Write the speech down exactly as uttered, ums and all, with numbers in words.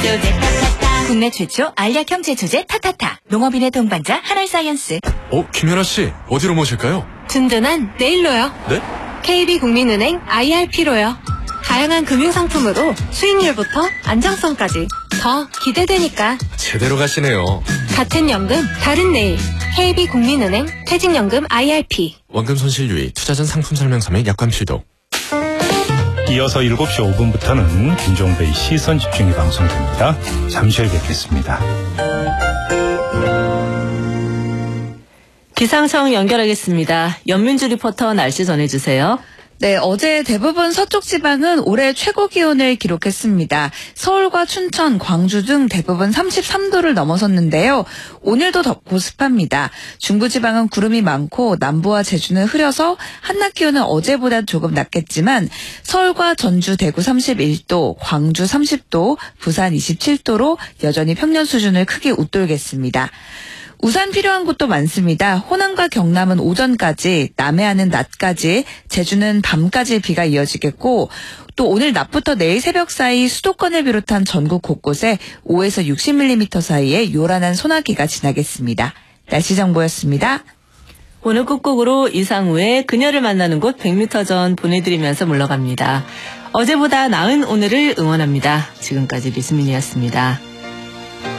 제초제 타타타. 국내 최초 알약형 제초제 타타타. 농업인의 동반자 한알사이언스. 어, 김연아 씨, 어디로 모실까요? 든든한 내일로요. 네? 케이비국민은행 아이알피로요. 다양한 금융상품으로 수익률부터 안정성까지 더 기대되니까. 제대로 가시네요. 같은 연금, 다른 내일. 케이비국민은행 퇴직연금 아이알피. 원금 손실 유의, 투자 전 상품 설명서 및 약관 필독. 이어서 일곱 시 오 분부터는 김종배의 시선 집중이 방송됩니다. 잠시 후에 뵙겠습니다. 기상청 연결하겠습니다. 연민주 리포터 날씨 전해주세요. 네, 어제 대부분 서쪽 지방은 올해 최고 기온을 기록했습니다. 서울과 춘천, 광주 등 대부분 삼십삼 도를 넘어섰는데요. 오늘도 덥고 습합니다. 중부지방은 구름이 많고 남부와 제주는 흐려서 한낮 기온은 어제보다 조금 낮겠지만 서울과 전주, 대구 삼십일 도, 광주 삼십 도, 부산 이십칠 도로 여전히 평년 수준을 크게 웃돌겠습니다. 우산 필요한 곳도 많습니다. 호남과 경남은 오전까지, 남해안은 낮까지, 제주는 밤까지 비가 이어지겠고 또 오늘 낮부터 내일 새벽 사이 수도권을 비롯한 전국 곳곳에 오에서 육십 밀리미터 사이에 요란한 소나기가 지나겠습니다. 날씨 정보였습니다. 오늘 끝곡으로 이상우의 그녀를 만나는 곳 백 미터 전 보내드리면서 물러갑니다. 어제보다 나은 오늘을 응원합니다. 지금까지 류수민이었습니다.